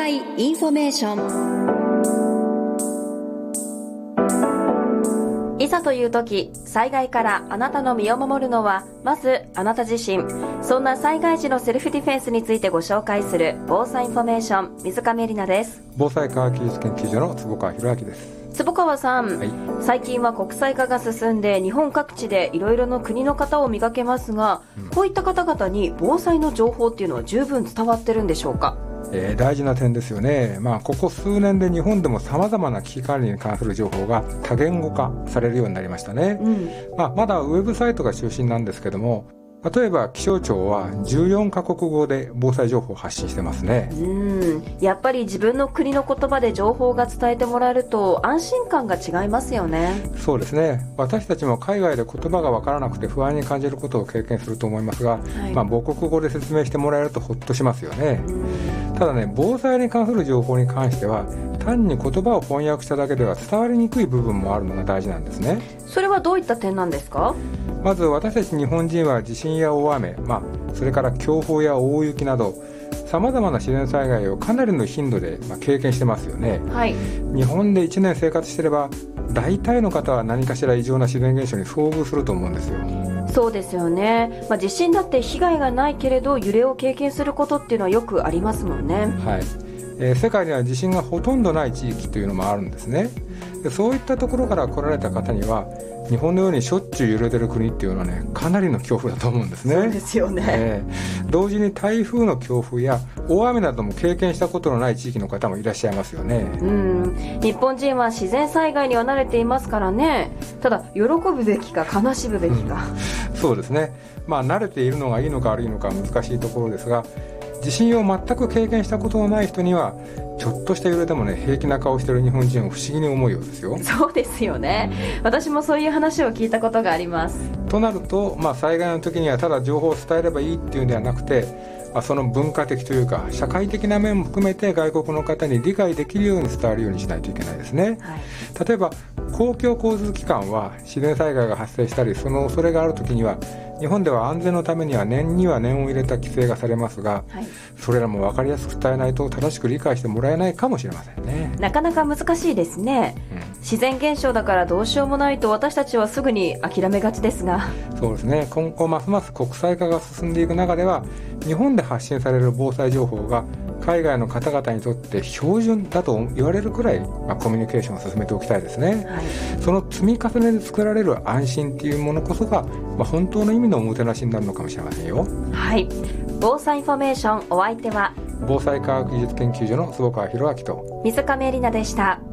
災インフォメーション。 いざという時、災害からあなたの身を守るのはまずあなた自身。そんな災害時のセルフディフェンスについてご紹介する防災インフォメーション、水上絵里奈です。 防災科学技術研究所の坪川博明です。 坪川さん、最近は国際化が進んで日本各地でいろいろな国の方を見かけますが、こういった方々に防災の情報っていうのは十分伝わってるんでしょうか？ 大事な点ですよね。ここ数年で日本でも様々な危機管理に関する情報が多言語化されるようになりましたね。まだウェブサイトが中心なんですけども、例えば気象庁は14カ国語で防災情報を発信してますね。 やっぱり自分の国の言葉で情報が伝えてもらえると安心感が違いますよね。 そうですね。私たちも海外で言葉が分からなくて不安に感じることを経験すると思いますが、母国語で説明してもらえるとほっとしますよね。ただね、防災に関する情報に関しては単に言葉を翻訳しただけでは伝わりにくい部分もあるのが大事なんですね。 それはどういった点なんですか？ まず私たち日本人は地震や大雨、それから強風や大雪など様々な自然災害をかなりの頻度で経験してますよね。日本で1年生活してれば大体の方は何かしら異常な自然現象に遭遇すると思うんですよ。 そうですよね。地震だって被害がないけれど揺れを経験することっていうのはよくありますもんね。 世界には地震がほとんどない地域というのもあるんですね。そういったところから来られた方には日本のようにしょっちゅう揺れてる国っていうのはね、かなりの恐怖だと思うんですね。 そうですよね。 同時に台風の強風や大雨なども経験したことのない地域の方もいらっしゃいますよね。 日本人は自然災害には慣れていますからね。ただ喜ぶべきか悲しむべきか、 そうですね。慣れているのがいいのか悪いのか難しいところですが、地震を全く経験したことのない人にはちょっとした揺れでもね、平気な顔している日本人を不思議に思うようですよ。 そうですよね。私もそういう話を聞いたことがあります。 となると、災害の時にはただ情報を伝えればいいっていうんではなくて、その文化的というか社会的な面も含めて外国の方に理解できるように伝わるようにしないといけないですね。例えば公共交通機関は自然災害が発生したりその恐れがある時には日本では安全のためには念には念を入れた規制がされますが、それらも分かりやすく伝えないと正しく理解してもらえないかもしれませんね。 なかなか難しいですね。自然現象だからどうしようもないと私たちはすぐに諦めがちですが。 そうですね。今後ますます国際化が進んでいく中では日本で発信される防災情報が海外の方々にとって標準だと言われるくらい、コミュニケーションを進めておきたいですね。その積み重ねで作られる安心っていうものこそが、本当の意味のおもてなしになるのかもしれませんよ。 防災インフォメーション、お相手は防災科学技術研究所の坪川博明と水上絵里奈でした。